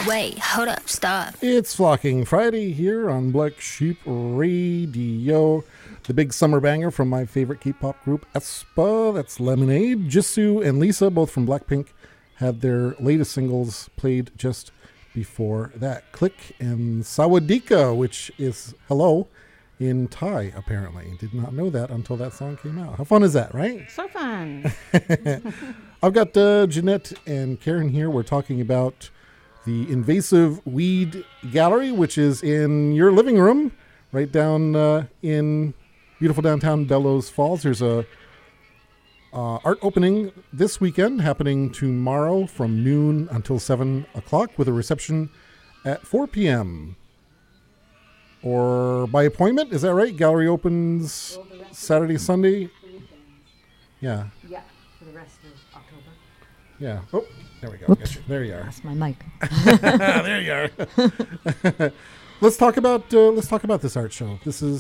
Wait, hold up, stop. It's Flocking Friday here on Black Sheep Radio. The big summer banger from my favorite K-pop group, aespa. That's Lemonade. Jisoo and Lisa, both from Blackpink, had their latest singles played just before that. Click and Sawadika, which is hello in Thai, apparently. Did not know that until that song came out. How fun is that, right? So fun. I've got Jeanette and Karen here. We're talking about the Invasive Weed Gallery, which is in your living room, right down in beautiful downtown Bellows Falls. There's a art opening this weekend, happening tomorrow from noon until 7 o'clock with a reception at 4 p.m. Or by appointment, is that right? Gallery opens Saturday, Sunday? Yeah. Yeah, for the rest of October. Yeah. Oh, there we go. Whoops. There you are. That's my mic. There you are. Let's talk about this art show. This is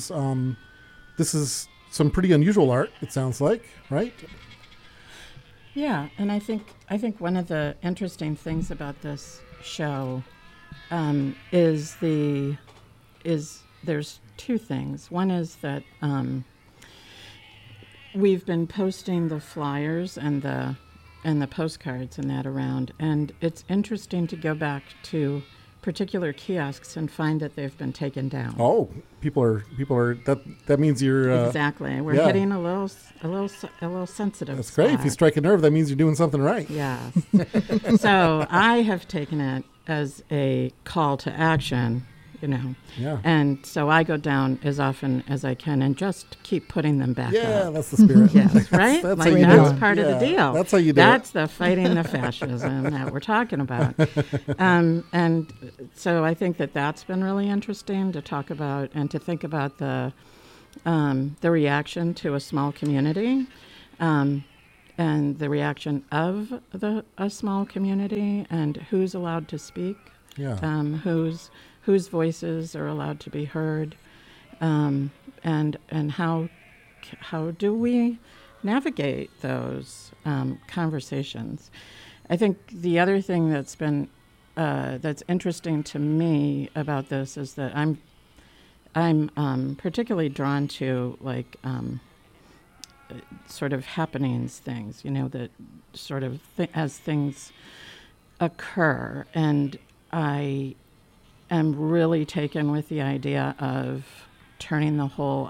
some pretty unusual art. It sounds like, right? Yeah, and I think one of the interesting things about this show is there's two things. One is that we've been posting the flyers and the postcards and that around, and it's interesting to go back to particular kiosks and find that they've been taken down. Oh, people are that means you're exactly. We're hitting a little sensitive. That's great. spot. If you strike a nerve, that means you're doing something right. Yeah. So I have taken it as a call to action, Yeah. and so I go down as often as I can and just keep putting them back Yeah, up. that's the spirit. Yes, right? That's like how you do that's it. part of the deal. That's how you do That's it. the fighting the fascism that we're talking about. And so I think that's been really interesting to talk about and to think about the reaction to a small community, and the reaction of a small community, and who's allowed to speak. Yeah. Whose voices are allowed to be heard, and how do we navigate those conversations? I think the other thing that's been that's interesting to me about this is that I'm particularly drawn to sort of happenings things, that sort of as things occur, and I am really taken with the idea of turning the whole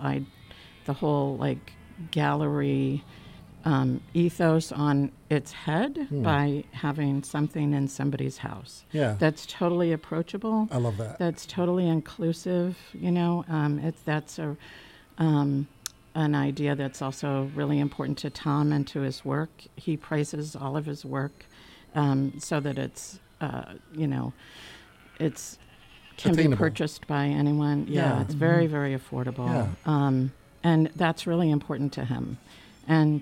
gallery ethos on its head by having something in somebody's house. Yeah. That's totally approachable. I love that. That's totally inclusive. That's an idea that's also really important to Tom and to his work. He praises all of his work so that it's it's can attainable. be purchased by anyone. Yeah, it's very, very affordable. Yeah. And that's really important to him. And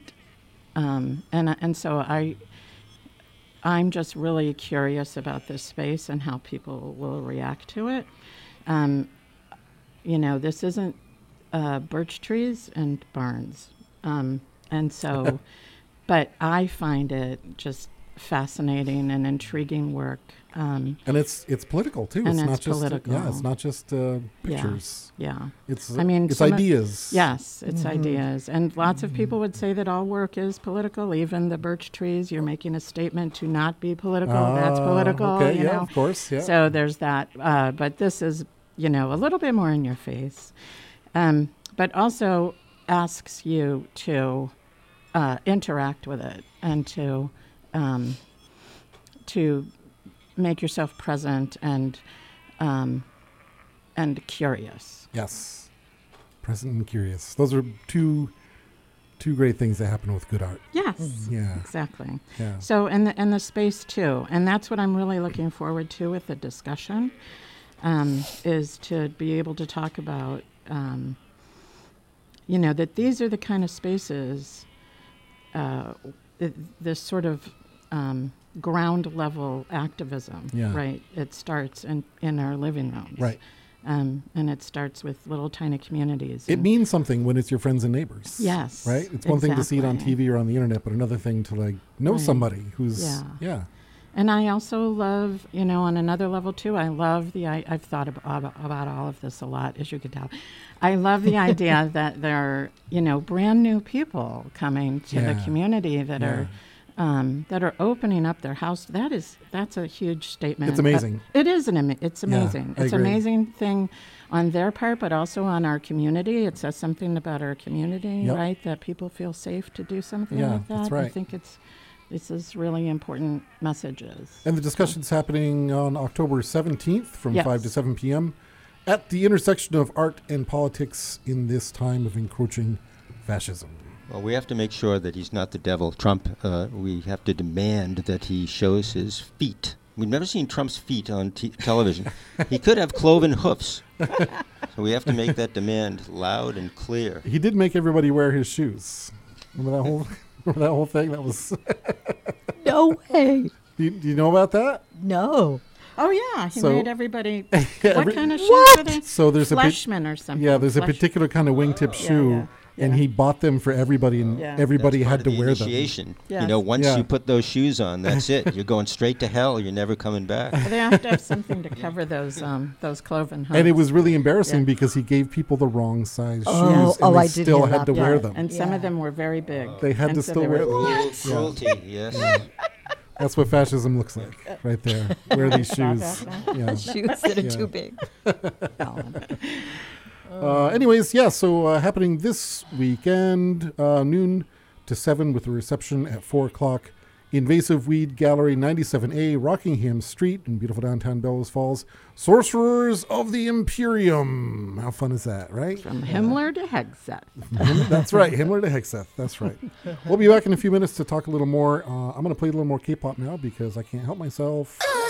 so I'm just really curious about this space and how people will react to it. This isn't birch trees and barns. And so, but I find it just fascinating and intriguing work. And it's political too. And it's not political. just it's not just pictures. Yeah. It's it's ideas. Yes, it's ideas. And lots of people would say that all work is political, even the birch trees. You're making a statement to not be political. That's political. Okay, yeah, of course. Yeah. So there's that. But this is, a little bit more in your face. But also asks you to interact with it and to make yourself present and curious. Yes, present and curious. Those are two great things that happen with good art. Yes. Yeah. Exactly. Yeah. So and the space too, and that's what I'm really looking forward to with the discussion, is to be able to talk about, that these are the kind of spaces, this sort of ground level activism, right? It starts in our living rooms. Right. And it starts with little tiny communities. It means something when it's your friends and neighbors. Yes. Right? It's one thing to see it on TV or on the internet, but another thing to know somebody who's, And I also love, on another level too, I love I've thought about all of this a lot, as you could tell. I love the idea that there are, brand new people coming to the community that are opening up their house. That's a huge statement. It's amazing. It is it's amazing. It's an amazing thing on their part, but also on our community. It says something about our community, right? That people feel safe to do something like that. That's right. I think this is really important messages. And the discussion's happening on October 17th from 5 to 7 p.m. at the intersection of art and politics in this time of encroaching fascism. Well, we have to make sure that he's not the devil. Trump, we have to demand that he shows his feet. We've never seen Trump's feet on television. He could have cloven hoofs. So we have to make that demand loud and clear. He did make everybody wear his shoes. Remember that whole thing? That was... No way. Do you know about that? No. Oh, yeah. He made everybody... What what kind of shoes are they? So there's Fleshman or something. Yeah, there's a particular kind of wingtip shoe. And he bought them for everybody, and everybody had to wear them. Initiation. Yes. Once you put those shoes on, that's it. You're going straight to hell. You're never coming back. They have to have something to cover those cloven hooves. And it was really embarrassing because he gave people the wrong size shoes, and they I did still hear had that. to wear them. And some of them were very big. They had to still wear them. Cruelty, yes. That's what fascism looks like, right there. Wear these shoes. Yeah. Shoes that are too big. Anyways, so happening this weekend, noon to 7 with a reception at 4 o'clock. Invasive Weed Gallery, 97A, Rockingham Street in beautiful downtown Bellows Falls. Sorcerers of the Imperium. How fun is that, right? From Himmler to Hegseth. That's right, Himmler to Hegseth. That's right. We'll be back in a few minutes to talk a little more. I'm going to play a little more K-pop now because I can't help myself.